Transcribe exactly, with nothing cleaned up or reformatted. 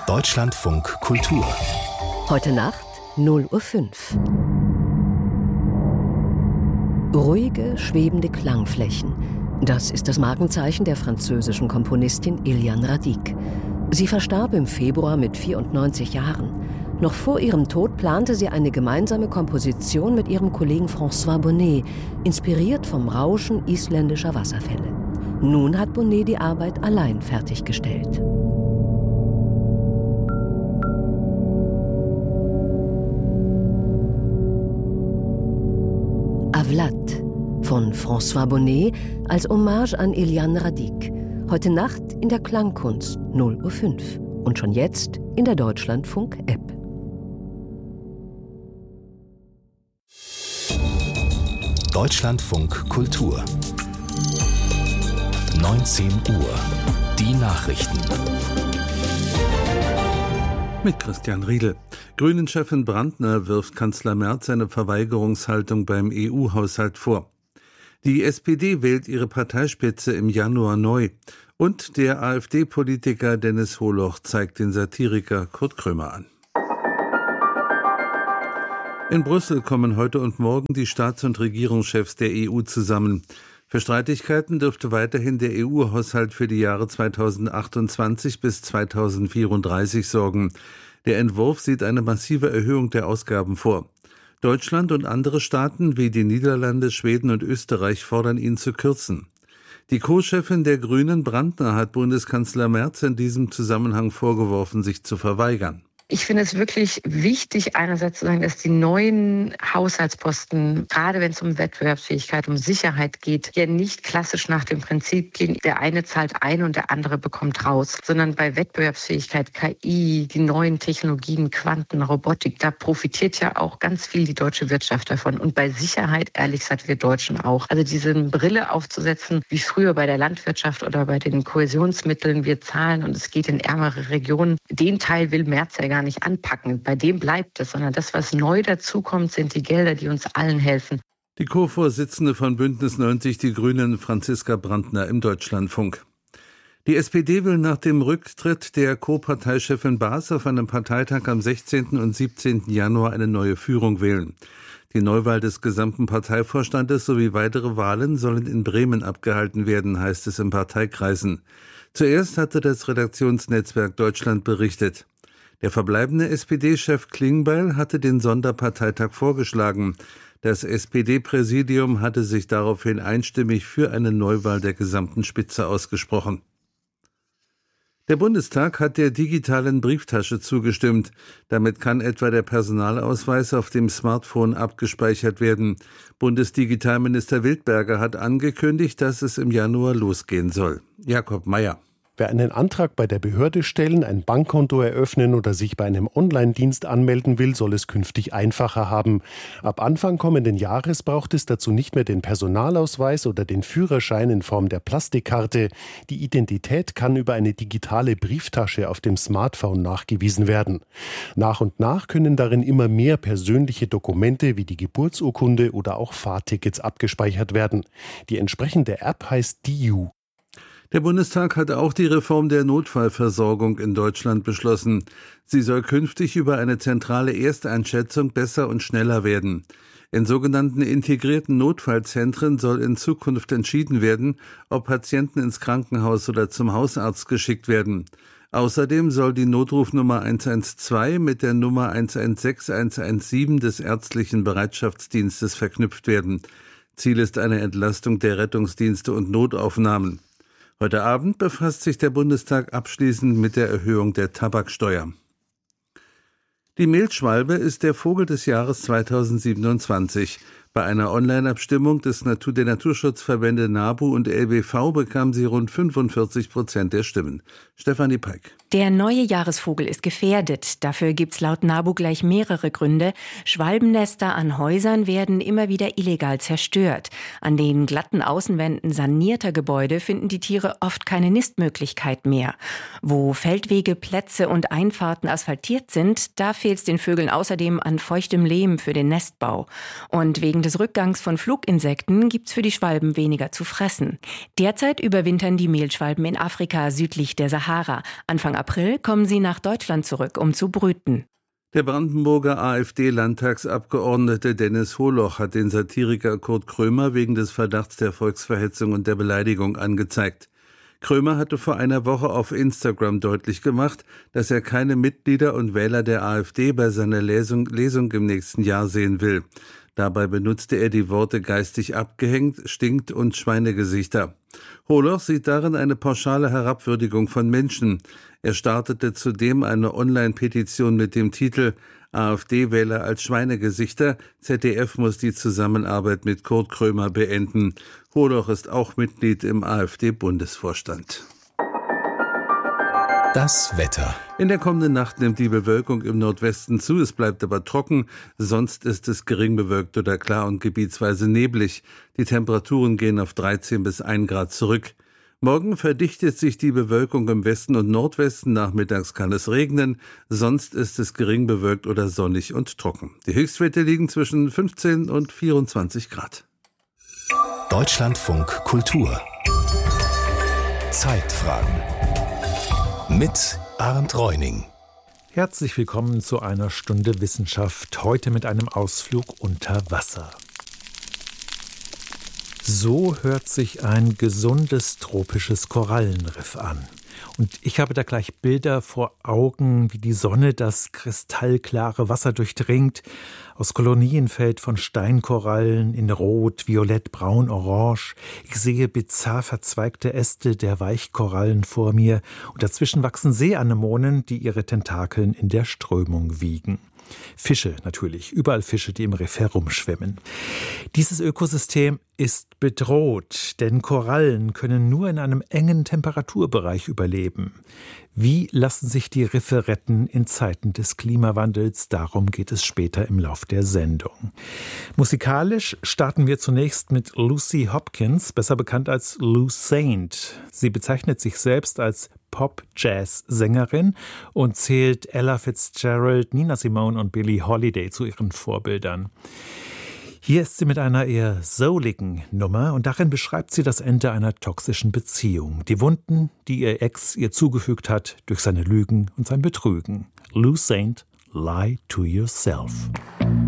Deutschlandfunk Kultur. Heute Nacht null Uhr fünf. Ruhige, schwebende Klangflächen. Das ist das Markenzeichen der französischen Komponistin Iliane Radic. Sie verstarb im Februar mit vierundneunzig Jahren. Noch vor ihrem Tod plante sie eine gemeinsame Komposition mit ihrem Kollegen François Bonnet, inspiriert vom Rauschen isländischer Wasserfälle. Nun hat Bonnet die Arbeit allein fertiggestellt. Avlat von François Bonnet als Hommage an Iliane Radic. Heute Nacht in der Klangkunst null Uhr fünf und schon jetzt in der Deutschlandfunk-App. Deutschlandfunk Kultur. neunzehn Uhr. Die Nachrichten. Mit Christian Riedel. Grünen-Chefin Brandner wirft Kanzler Merz eine Verweigerungshaltung beim E U-Haushalt vor. Die S P D wählt ihre Parteispitze im Januar neu. Und der AfD-Politiker Dennis Holoch zeigt den Satiriker Kurt Krömer an. In Brüssel kommen heute und morgen die Staats- und Regierungschefs der E U zusammen. Für Streitigkeiten dürfte weiterhin der E U-Haushalt für die Jahre zweitausendachtundzwanzig bis zweitausendvierunddreißig sorgen. Der Entwurf sieht eine massive Erhöhung der Ausgaben vor. Deutschland und andere Staaten wie die Niederlande, Schweden und Österreich fordern ihn zu kürzen. Die Co-Chefin der Grünen, Brandner, hat Bundeskanzler Merz in diesem Zusammenhang vorgeworfen, sich zu verweigern. Ich finde es wirklich wichtig, einerseits zu sagen, dass die neuen Haushaltsposten, gerade wenn es um Wettbewerbsfähigkeit, um Sicherheit geht, ja nicht klassisch nach dem Prinzip gehen, der eine zahlt ein und der andere bekommt raus, sondern bei Wettbewerbsfähigkeit, K I, die neuen Technologien, Quanten, Robotik, da profitiert ja auch ganz viel die deutsche Wirtschaft davon. Und bei Sicherheit, ehrlich gesagt, wir Deutschen auch. Also diese Brille aufzusetzen, wie früher bei der Landwirtschaft oder bei den Kohäsionsmitteln, wir zahlen und es geht in ärmere Regionen, den Teil will Merz ja gar nicht anpacken. Bei dem bleibt es, sondern das, was neu dazukommt, sind die Gelder, die uns allen helfen. Die Co-Vorsitzende von Bündnis neunzig Die Grünen, Franziska Brandner, im Deutschlandfunk. Die S P D will nach dem Rücktritt der Co-Parteichefin Baas auf einem Parteitag am sechzehnten und siebzehnten Januar eine neue Führung wählen. Die Neuwahl des gesamten Parteivorstandes sowie weitere Wahlen sollen in Bremen abgehalten werden, heißt es in Parteikreisen. Zuerst hatte das Redaktionsnetzwerk Deutschland berichtet. Der verbleibende S P D-Chef Klingbeil hatte den Sonderparteitag vorgeschlagen. Das S P D-Präsidium hatte sich daraufhin einstimmig für eine Neuwahl der gesamten Spitze ausgesprochen. Der Bundestag hat der digitalen Brieftasche zugestimmt. Damit kann etwa der Personalausweis auf dem Smartphone abgespeichert werden. Bundesdigitalminister Wildberger hat angekündigt, dass es im Januar losgehen soll. Jakob Mayer. Wer einen Antrag bei der Behörde stellen, ein Bankkonto eröffnen oder sich bei einem Online-Dienst anmelden will, soll es künftig einfacher haben. Ab Anfang kommenden Jahres braucht es dazu nicht mehr den Personalausweis oder den Führerschein in Form der Plastikkarte. Die Identität kann über eine digitale Brieftasche auf dem Smartphone nachgewiesen werden. Nach und nach können darin immer mehr persönliche Dokumente wie die Geburtsurkunde oder auch Fahrtickets abgespeichert werden. Die entsprechende App heißt D I U. Der Bundestag hat auch die Reform der Notfallversorgung in Deutschland beschlossen. Sie soll künftig über eine zentrale Ersteinschätzung besser und schneller werden. In sogenannten integrierten Notfallzentren soll in Zukunft entschieden werden, ob Patienten ins Krankenhaus oder zum Hausarzt geschickt werden. Außerdem soll die Notrufnummer eins eins zwei mit der Nummer eins eins sechs eins eins sieben des ärztlichen Bereitschaftsdienstes verknüpft werden. Ziel ist eine Entlastung der Rettungsdienste und Notaufnahmen. Heute Abend befasst sich der Bundestag abschließend mit der Erhöhung der Tabaksteuer. Die Mehlschwalbe ist der Vogel des Jahres zweitausendsiebenundzwanzig. Bei einer Online-Abstimmung des Natur- der Naturschutzverbände NABU und L B V bekam sie rund fünfundvierzig Prozent der Stimmen. Stefanie Peik. Der neue Jahresvogel ist gefährdet. Dafür gibt's laut NABU gleich mehrere Gründe. Schwalbennester an Häusern werden immer wieder illegal zerstört. An den glatten Außenwänden sanierter Gebäude finden die Tiere oft keine Nistmöglichkeit mehr. Wo Feldwege, Plätze und Einfahrten asphaltiert sind, da fehlt's den Vögeln außerdem an feuchtem Lehm für den Nestbau. Und wegen des Rückgangs von Fluginsekten gibt's für die Schwalben weniger zu fressen. Derzeit überwintern die Mehlschwalben in Afrika südlich der Sahara. Anfang April kommen sie nach Deutschland zurück, um zu brüten. Der Brandenburger AfD-Landtagsabgeordnete Dennis Holoch hat den Satiriker Kurt Krömer wegen des Verdachts der Volksverhetzung und der Beleidigung angezeigt. Krömer hatte vor einer Woche auf Instagram deutlich gemacht, dass er keine Mitglieder und Wähler der AfD bei seiner Lesung, Lesung im nächsten Jahr sehen will. Dabei benutzte er die Worte geistig abgehängt, stinkt und Schweinegesichter. Holoch sieht darin eine pauschale Herabwürdigung von Menschen. Er startete zudem eine Online-Petition mit dem Titel AfD-Wähler als Schweinegesichter. Z D F muss die Zusammenarbeit mit Kurt Krömer beenden. Holoch ist auch Mitglied im AfD-Bundesvorstand. Das Wetter. In der kommenden Nacht nimmt die Bewölkung im Nordwesten zu, es bleibt aber trocken, sonst ist es gering bewölkt oder klar und gebietsweise neblig. Die Temperaturen gehen auf dreizehn bis ein Grad zurück. Morgen verdichtet sich die Bewölkung im Westen und Nordwesten, nachmittags kann es regnen, sonst ist es gering bewölkt oder sonnig und trocken. Die Höchstwerte liegen zwischen fünfzehn und vierundzwanzig Grad. Deutschlandfunk Kultur. Zeitfragen. Mit Arndt Reuning. Herzlich willkommen zu einer Stunde Wissenschaft, heute mit einem Ausflug unter Wasser. So hört sich ein gesundes tropisches Korallenriff an. Und ich habe da gleich Bilder vor Augen, wie die Sonne das kristallklare Wasser durchdringt, aus Kolonienfeld von Steinkorallen in Rot, Violett, Braun, Orange. Ich sehe bizarr verzweigte Äste der Weichkorallen vor mir und dazwischen wachsen Seeanemonen, die ihre Tentakeln in der Strömung wiegen. Fische natürlich, überall Fische, die im Riff herumschwimmen. Dieses Ökosystem ist bedroht, denn Korallen können nur in einem engen Temperaturbereich überleben. Wie lassen sich die Riffe retten in Zeiten des Klimawandels? Darum geht es später im Lauf der Sendung. Musikalisch starten wir zunächst mit Lucy Hopkins, besser bekannt als Lou Saint. Sie bezeichnet sich selbst als Pop-Jazz-Sängerin und zählt Ella Fitzgerald, Nina Simone und Billie Holiday zu ihren Vorbildern. Hier ist sie mit einer eher souligen Nummer und darin beschreibt sie das Ende einer toxischen Beziehung. Die Wunden, die ihr Ex ihr zugefügt hat durch seine Lügen und sein Betrügen. Lou Saint, Lie to Yourself.